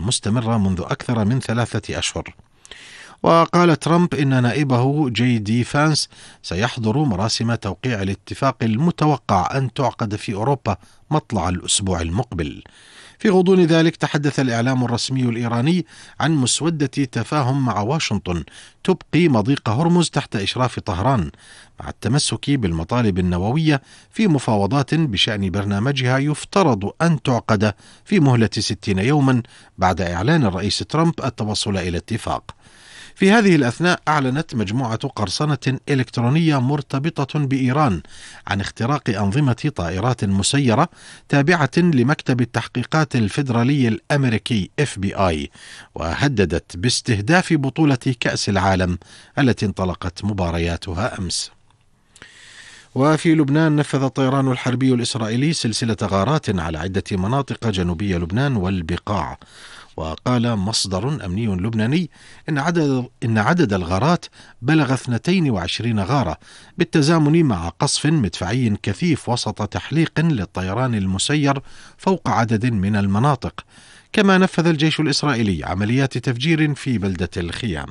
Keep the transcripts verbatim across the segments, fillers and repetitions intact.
المستمرة منذ أكثر من ثلاثة أشهر. وقال ترامب إن نائبه جي دي فانس سيحضر مراسم توقيع الاتفاق المتوقع أن تعقد في أوروبا مطلع الأسبوع المقبل. في غضون ذلك تحدث الإعلام الرسمي الإيراني عن مسودة تفاهم مع واشنطن تبقي مضيق هرمز تحت إشراف طهران، مع التمسك بالمطالب النووية في مفاوضات بشأن برنامجها يفترض أن تعقد في مهلة ستين يوما بعد إعلان الرئيس ترامب التوصل إلى اتفاق. في هذه الأثناء أعلنت مجموعة قرصنة إلكترونية مرتبطة بإيران عن اختراق أنظمة طائرات مسيرة تابعة لمكتب التحقيقات الفيدرالي الأمريكي إف بي آي، وهددت باستهداف بطولة كأس العالم التي انطلقت مبارياتها أمس. وفي لبنان نفذ الطيران الحربي الإسرائيلي سلسلة غارات على عدة مناطق جنوبية لبنان والبقاع. وقال مصدر أمني لبناني إن عدد, إن عدد الغارات بلغ اثنتين وعشرين غارة، بالتزامن مع قصف مدفعي كثيف وسط تحليق للطيران المسير فوق عدد من المناطق. كما نفذ الجيش الإسرائيلي عمليات تفجير في بلدة الخيام.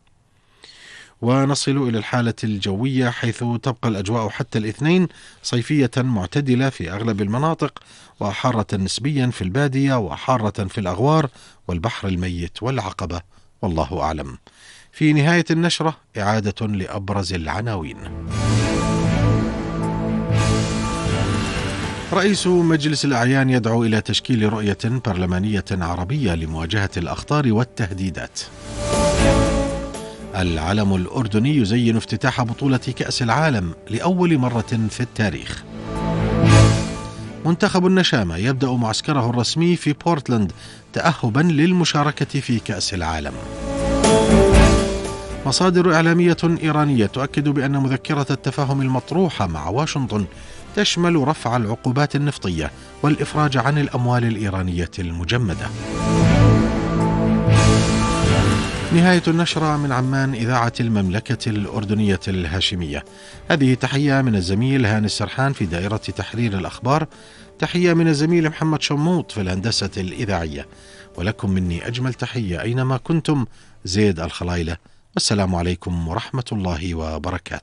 ونصل إلى الحالة الجوية، حيث تبقى الأجواء حتى الاثنين صيفية معتدلة في أغلب المناطق، وحارة نسبيا في البادية، وحارة في الأغوار والبحر الميت والعقبة، والله أعلم. في نهاية النشرة إعادة لأبرز العناوين. رئيس مجلس الأعيان يدعو إلى تشكيل رؤية برلمانية عربية لمواجهة الأخطار والتهديدات. العلم الأردني يزين افتتاح بطولة كأس العالم لأول مرة في التاريخ. منتخب النشامة يبدأ معسكره الرسمي في بورتلاند تأهبا للمشاركة في كأس العالم. مصادر إعلامية إيرانية تؤكد بأن مذكرة التفاهم المطروحة مع واشنطن تشمل رفع العقوبات النفطية والإفراج عن الأموال الإيرانية المجمدة. نهاية النشرة من عمان، إذاعة المملكة الأردنية الهاشمية. هذه تحية من الزميل هاني السرحان في دائرة تحرير الأخبار، تحية من الزميل محمد شموط في الهندسة الإذاعية، ولكم مني أجمل تحية أينما كنتم، زيد الخلايلة، والسلام عليكم ورحمة الله وبركاته.